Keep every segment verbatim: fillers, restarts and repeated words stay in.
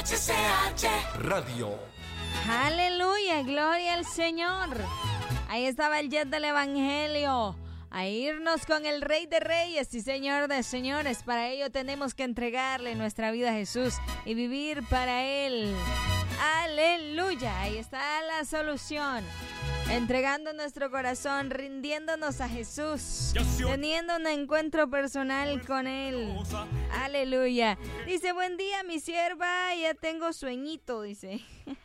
H C H Radio. Aleluya, gloria al Señor. Ahí estaba el jet del Evangelio. A irnos con el Rey de Reyes y Señor de Señores. Para ello tenemos que entregarle nuestra vida a Jesús y vivir para Él. Aleluya, ahí está la solución. Entregando nuestro corazón, rindiéndonos a Jesús, teniendo un encuentro personal con Él. Aleluya. Dice, buen día mi sierva, ya tengo sueñito, dice.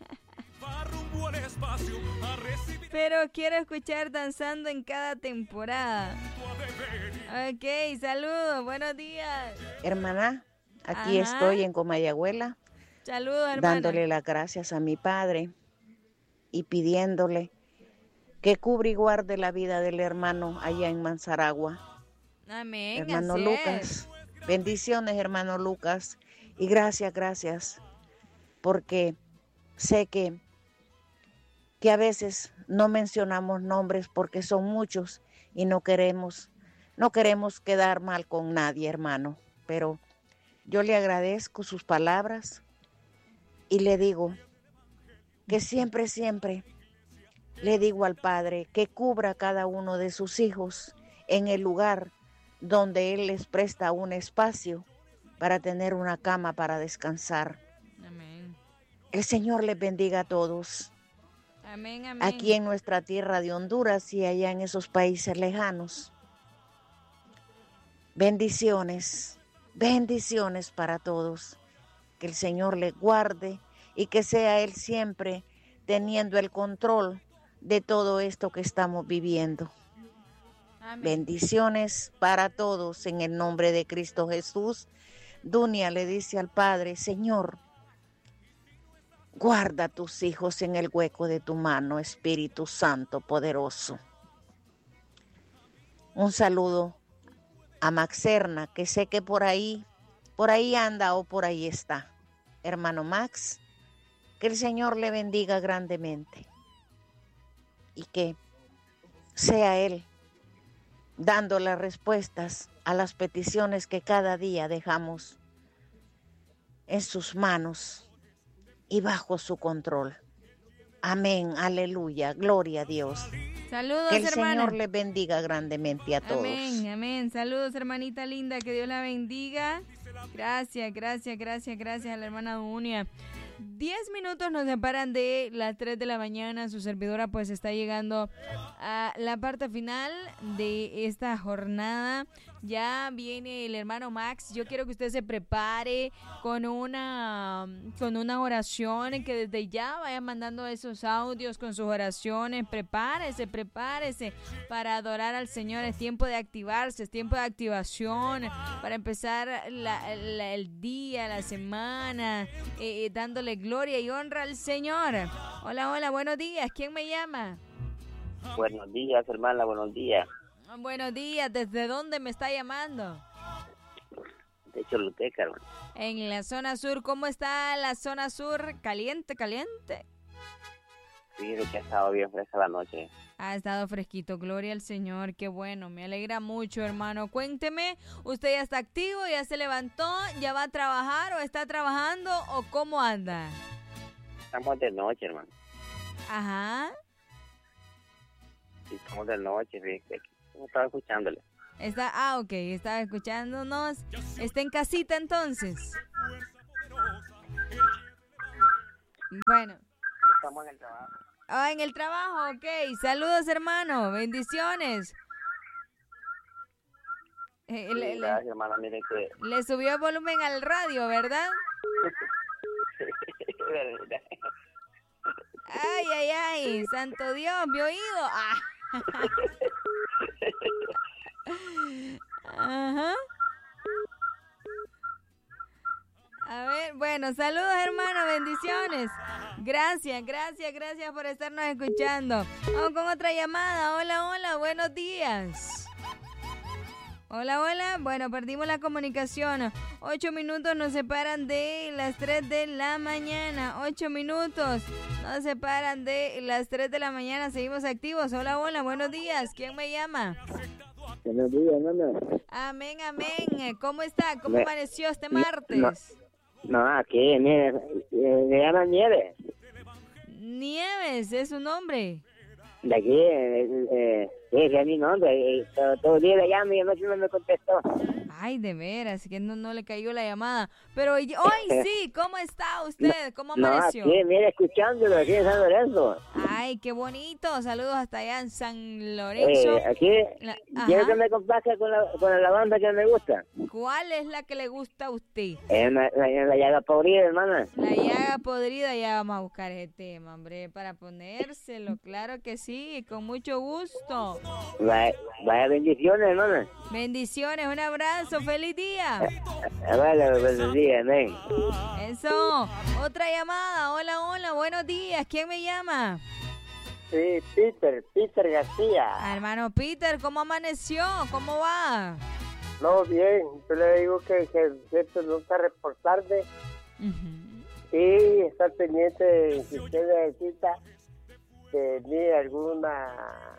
Pero quiero escuchar danzando en cada temporada. Ok, saludos, buenos días. Hermana, aquí Ajá. estoy en Comayagüela. Saludos, hermana. Dándole las gracias a mi padre y pidiéndole que cubra y guarde la vida del hermano allá en Manzaragua. Amén. Hermano así Lucas. es. Bendiciones, hermano Lucas. Y gracias, gracias. Porque sé que, que a veces no mencionamos nombres porque son muchos y no queremos, no queremos quedar mal con nadie, hermano. Pero yo le agradezco sus palabras y le digo que siempre, siempre le digo al Padre que cubra a cada uno de sus hijos en el lugar donde Él les presta un espacio para tener una cama para descansar. Amén. El Señor les bendiga a todos. Amén, amén. Aquí en nuestra tierra de Honduras y allá en esos países lejanos. Bendiciones, bendiciones para todos. Que el Señor les guarde y que sea Él siempre teniendo el control de todo esto que estamos viviendo. Amén. Bendiciones para todos en el nombre de Cristo Jesús. Dunia le dice al Padre, Señor, guarda a tus hijos en el hueco de tu mano, Espíritu Santo poderoso. Un saludo a Maxerna, que sé que por ahí, por ahí anda o por ahí está. Hermano Max, que el Señor le bendiga grandemente y que sea Él dando las respuestas a las peticiones que cada día dejamos en sus manos y bajo su control. Amén, aleluya, gloria a Dios. Saludos, Que el hermana. Señor les bendiga grandemente a todos. Amén, amén. Saludos, hermanita linda, que Dios la bendiga. Gracias, gracias, gracias, gracias a la hermana Dunia. Diez minutos nos separan de las tres de la mañana. Su servidora pues está llegando a la parte final de esta jornada. Ya viene el hermano Max. Yo quiero que usted se prepare con una, con una oración, que desde ya vaya mandando esos audios con sus oraciones. Prepárese, prepárese para adorar al Señor. Es tiempo de activarse, es tiempo de activación para empezar la, la, el día, la semana, eh, dándole gloria y honra al Señor. Hola, hola, buenos días. ¿Quién me llama? Buenos días, hermana, buenos días. Buenos días. ¿Desde dónde me está llamando? De Choluteca, hermano. En la zona sur. ¿Cómo está la zona sur? ¿Caliente, caliente? Sí, de que ha estado bien fresca la noche. Ha estado fresquito, gloria al Señor, qué bueno, me alegra mucho, hermano. Cuénteme, ¿usted ya está activo, ya se levantó, ya va a trabajar o está trabajando o cómo anda? Estamos de noche, hermano. Ajá. Sí, estamos de noche, sí. Estaba escuchándole. Está, ah, ok, estaba escuchándonos. ¿Está en casita entonces? Bueno. Estamos en el trabajo. Ah, en el trabajo, ok. Saludos, hermano. Bendiciones. Eh, Sí, le, gracias, le, hermano. Mire que... le subió el volumen al radio, ¿verdad? Ay, ay, ay. Santo Dios, mi oído. Ah. Ajá. A ver, bueno, saludos, hermano, bendiciones. Gracias, gracias, gracias por estarnos escuchando. Vamos con otra llamada. Hola, hola, buenos días. Hola, hola. Bueno, perdimos la comunicación. Ocho minutos nos separan de las tres de la mañana. Ocho minutos nos separan de las tres de la mañana. Seguimos activos. Hola, hola, buenos días. ¿Quién me llama? Buenos días, hermano. Amén, amén. ¿Cómo está? ¿Cómo Me- amaneció este no, martes? No, aquí, mire, eh, se llama Nieves. Nieves, ¿es su nombre? De aquí, eh, eh, sí, ese es mi nombre. Eh, todo, todo el día le llamo y anoche no me contestó. Ay, de veras, que no, no le cayó la llamada. Pero hoy sí, ¿cómo está usted? ¿Cómo No, amaneció? aquí, mire, escuchándolo aquí en San Lorenzo. Ay, qué bonito. Saludos hasta allá en San Lorenzo. Eh, aquí, La- quiero Ajá. que me complazca con la, con la banda que me gusta. ¿Cuál es la que le gusta a usted? En la, la, en la llaga podrida, hermana. La llaga podrida, ya vamos a buscar ese tema, hombre, para ponérselo. Claro que sí, con mucho gusto. Vaya, vaya bendiciones, hermana. Bendiciones, un abrazo, feliz día. Eh, Vale, buenos días, amén. Eso, otra llamada. Hola, hola, buenos días. ¿Quién me llama? Sí, Peter, Peter García. Ah, hermano Peter, ¿cómo amaneció? ¿Cómo va? No, bien, yo le digo que, que siempre me gusta reportarme Ujú. y estar pendiente de si usted necesita que mire alguna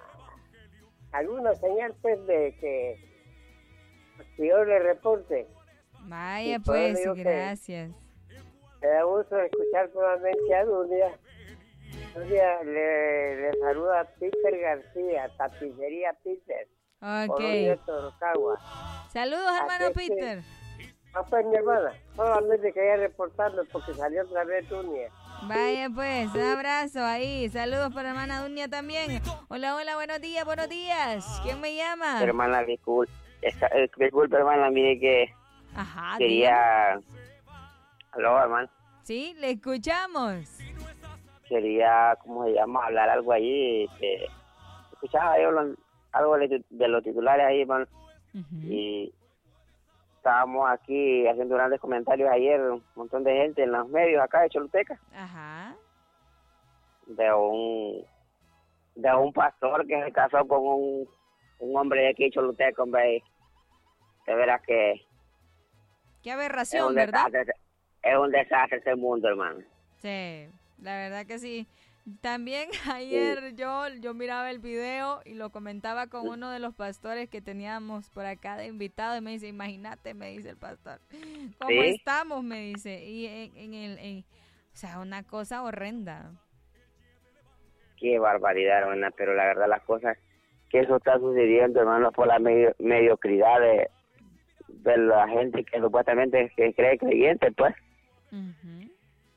alguna señal, pues, de que si yo le reporte. Vaya, Sí, por eso pues, digo que- gracias. Me da gusto escuchar nuevamente a Dunia. Dunia, le, le saluda a Peter García, tapicería Peter, por Ok. Torocagua. Saludos, hermano Así es que- Peter. Ah, pues, mi hermana, solamente quería reportarlo porque salió otra vez Dunia. Vaya, pues, un abrazo ahí. Saludos para hermana Dunia también. Hola, hola, buenos días, buenos días. ¿Quién me llama? Hermana, disculpe, disculpe, hermana, mire que Ajá, dígame. quería... Aló, hermano. Sí, le escuchamos. Quería, ¿cómo se llama? Hablar algo ahí. Que escuchaba yo lo- algo de, de los titulares ahí, hermano. Ujú. Y estábamos aquí haciendo grandes comentarios ayer, un montón de gente en los medios acá de Choluteca, Ajá. de un de un pastor que se casó con un, un hombre de aquí de Choluteca, hombre. De veras que Qué es aberración, un ¿verdad? desastre, es un desastre este mundo, hermano. Sí, la verdad que sí. También ayer yo, yo miraba el video y lo comentaba con uno de los pastores que teníamos por acá de invitado y me dice, imagínate, me dice el pastor, ¿cómo ¿Sí? estamos? Me dice, y en, en el, en- o sea, una cosa horrenda. Qué barbaridad, hermana, pero la verdad las cosas que eso está sucediendo, hermano, por la medio- mediocridad de, de la gente que supuestamente que cree creyente, pues. Ujú.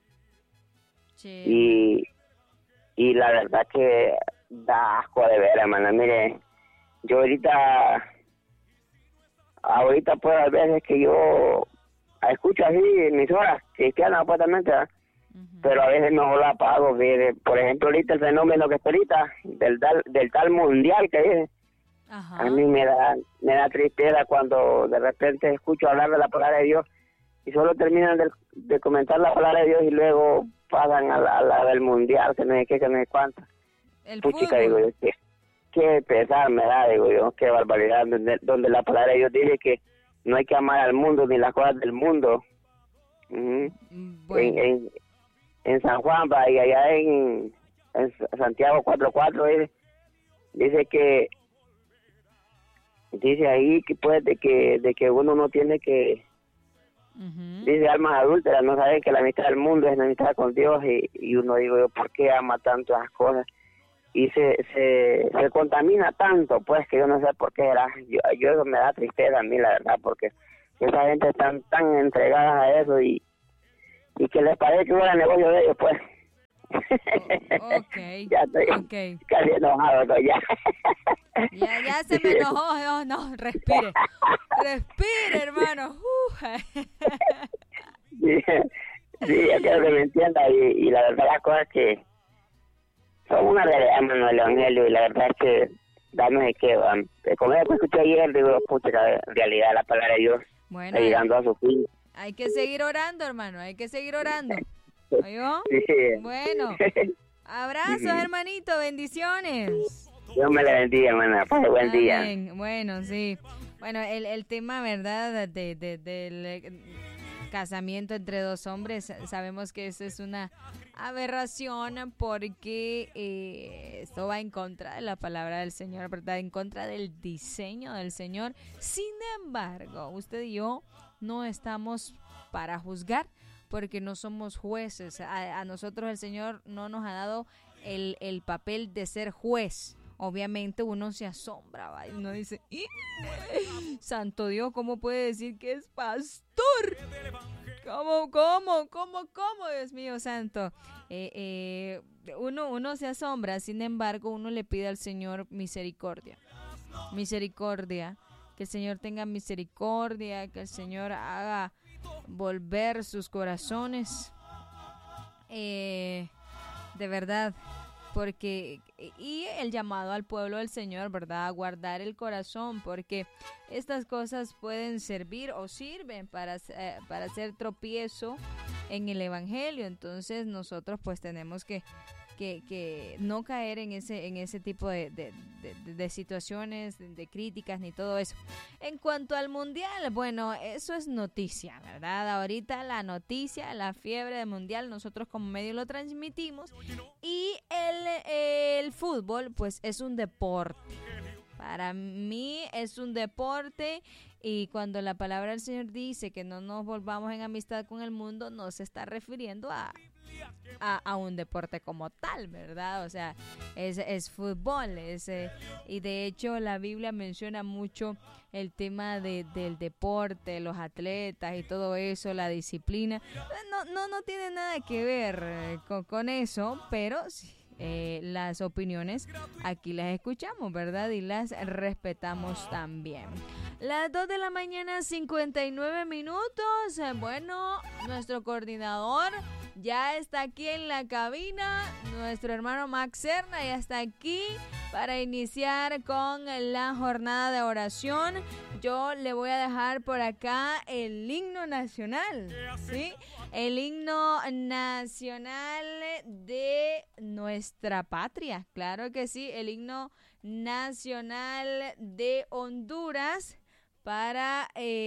Sí. y y la verdad que da asco de ver, hermana. Mire, yo ahorita ahorita pues a veces que yo escucho así emisoras cristianas supuestamente, ¿verdad? Ujú. Pero a veces no la apago. Mire, por ejemplo, ahorita el fenómeno que está ahorita del tal, del tal mundial que dice, Ajá. a mí me da me da tristeza cuando de repente escucho hablar de la palabra de Dios y solo terminan de, de comentar la palabra de Dios y luego pasan a la, a la del mundial, que no sé qué, que no sé cuánto. El Puchica, digo fútbol. yo, qué, qué pesar me da, digo yo, qué barbaridad, donde, donde la palabra de Dios dice que no hay que amar al mundo ni las cosas del mundo. Ujú. Bueno. en, en, en San Juan, va, y allá en, en Santiago cuatro cuatro dice, dice que dice ahí que pues de que de que uno no tiene que, Ujú. dice almas adúlteras, no saben que la amistad del mundo es la amistad con Dios, y, y uno digo yo, ¿por qué ama tanto esas cosas? Y se, se, se contamina tanto, pues, que yo no sé por qué era. Yo, yo eso me da tristeza a mí, la verdad, porque esa gente están tan entregada a eso y, y que les parece que fuera negocio de ellos, pues. O- ok, Ya estoy ok. casi enojado, ¿no? Ya. Ya, ya se me enojó. No, no, respire. Respire, hermano. Uh. Sí, sí, yo quiero que me entienda, y, y la verdad las cosas que son una realidad, hermano, el evangelio, y la verdad es que darnos de qué, van. Como yo escuché ayer, digo, pucha, en realidad la palabra de Dios Bueno, está hay, llegando a su fin. hay que seguir orando, hermano. Hay que seguir orando. ¿Oyó? Sí. Bueno, abrazos, hermanito. Bendiciones. Dios me le bendiga, hermana. Pase buen día. Amén. Bueno, sí. Bueno, el, el tema, ¿verdad? De, de, del eh, casamiento entre dos hombres, sabemos que eso es una aberración porque eh, esto va en contra de la palabra del Señor, ¿verdad? En contra del diseño del Señor. Sin embargo, usted y yo no estamos para juzgar, porque no somos jueces. A, a nosotros el Señor no nos ha dado el, el papel de ser juez. Obviamente uno se asombra, ¿va? Y uno dice, ¡ih! Santo Dios, ¿cómo puede decir que es pastor? ¿Cómo, cómo, cómo, cómo, Dios mío santo? Eh, eh, uno, uno se asombra, sin embargo, uno le pide al Señor misericordia. Misericordia. Que el Señor tenga misericordia, que el Señor haga volver sus corazones. Eh, de verdad. Porque, y el llamado al pueblo del Señor, ¿verdad? A guardar el corazón, porque estas cosas pueden servir o sirven para, eh, para hacer tropiezo en el evangelio. Entonces nosotros pues tenemos que, que, que no caer en ese, en ese tipo de, de, de, de situaciones, de críticas ni todo eso. En cuanto al mundial, bueno, eso es noticia, ¿verdad? Ahorita la noticia, la fiebre del mundial, nosotros como medio lo transmitimos. Y el, el fútbol, pues es un deporte. Para mí es un deporte, y cuando la palabra del Señor dice que no nos volvamos en amistad con el mundo, no se está refiriendo a, a, a un deporte como tal, ¿verdad? O sea, es, es fútbol, es, eh, y de hecho la Biblia menciona mucho el tema de, del deporte, los atletas y todo eso, la disciplina. No, no, no tiene nada que ver eh, con, con eso, pero sí. Eh, las opiniones aquí las escuchamos, ¿verdad? Y las respetamos también. Las dos de la mañana, cincuenta y nueve minutos. Eh, bueno, nuestro coordinador ya está aquí en la cabina. Nuestro hermano Max Serna ya está aquí para iniciar con la jornada de oración. Yo le voy a dejar por acá el himno nacional, ¿sí? El himno nacional de nuestra patria, claro que sí, el himno nacional de Honduras para...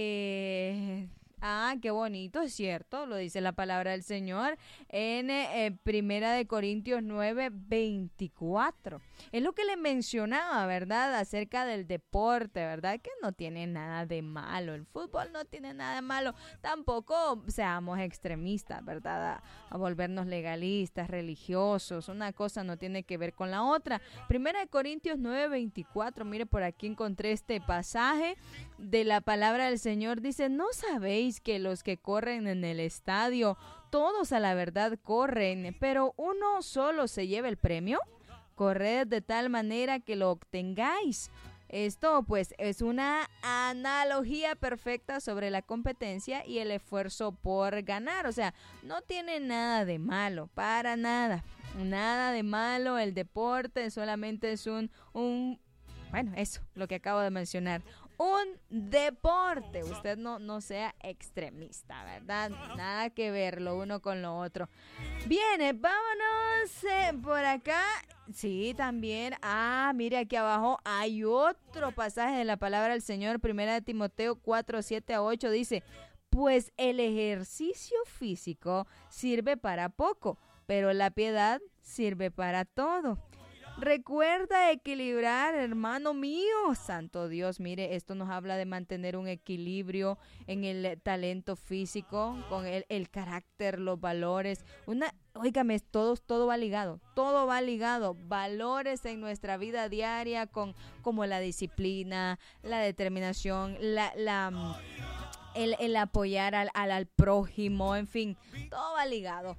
Eh, ah, qué bonito, es cierto, lo dice la palabra del Señor en eh, Primera de Corintios nueve, veinticuatro. Es lo que le mencionaba, ¿verdad? Acerca del deporte, ¿verdad? Que no tiene nada de malo. El fútbol no tiene nada de malo. Tampoco seamos extremistas, ¿verdad? A, a volvernos legalistas, religiosos. Una cosa no tiene que ver con la otra. Primera de Corintios nueve, veinticuatro. Mire, por aquí encontré este pasaje de la palabra del Señor. Dice, ¿no sabéis que los que corren en el estadio, todos a la verdad corren, pero uno solo se lleva el premio? Corred de tal manera que lo obtengáis. Esto pues es una analogía perfecta sobre la competencia y el esfuerzo por ganar. O sea, no tiene nada de malo, para nada. Nada de malo, el deporte solamente es un, un bueno, eso, lo que acabo de mencionar. Un deporte, usted no, no sea extremista, ¿verdad? Nada que ver lo uno con lo otro. Bien, eh, vámonos eh, por acá. Sí, también. Ah, mire, aquí abajo hay otro pasaje de la palabra del Señor. Primera de Timoteo cuatro, siete a ocho dice, pues el ejercicio físico sirve para poco, pero la piedad sirve para todo. Recuerda equilibrar, hermano mío. Santo Dios, mire, esto nos habla de mantener un equilibrio en el talento físico, con el, el carácter, los valores. Una, óigame, todo, todo va ligado, todo va ligado. Valores en nuestra vida diaria, con como la disciplina, la determinación, la... la El, el apoyar al, al, al prójimo, en fin, todo va ligado.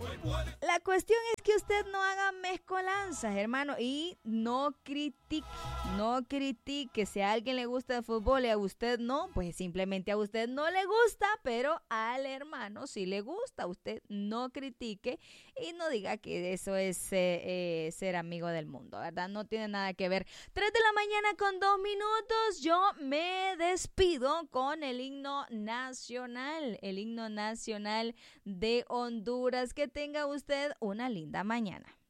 La cuestión es que usted no haga mezcolanzas, hermano, y no critique, no critique. Si a alguien le gusta el fútbol y a usted no, pues simplemente a usted no le gusta, pero al hermano sí le gusta. Usted no critique y no diga que eso es eh, eh, ser amigo del mundo, ¿verdad? No tiene nada que ver. Tres de la mañana con dos minutos, yo me despido con el himno nacional, el himno nacional de Honduras. Que tenga usted una linda mañana.